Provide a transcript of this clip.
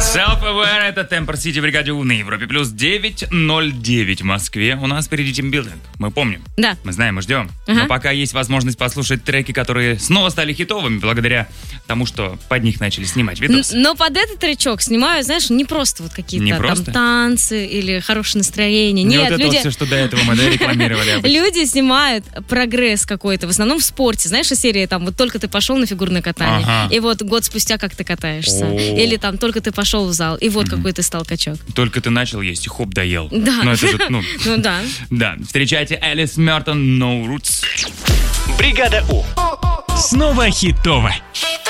Self-Aware, это Темпер Сити, бригаде У на Европе плюс 9:09 в Москве. У нас впереди тимбилдинг. Мы помним. Да. Мы знаем, мы ждем. Но пока есть возможность послушать треки, которые снова стали хитовыми благодаря тому, что под них начали снимать видосы. Но под этот тречок снимают, знаешь, не просто вот какие-то там танцы или хорошее настроение. Не Нет, вот это люди... вот все, что до этого мы рекламировали обычно. Люди снимают прогресс какой-то, в основном в спорте. Знаешь, серия там вот только ты пошел на фигурное катание, и вот год спустя как ты катаешься. Или там только ты пошел в зал, и вот какой ты стал качок. Только ты начал есть, и хоп, доел. Да. Ну, это же, Ну да. Да. Встречайте Элис Мертон, No Roots. Бригада У. Снова хитово.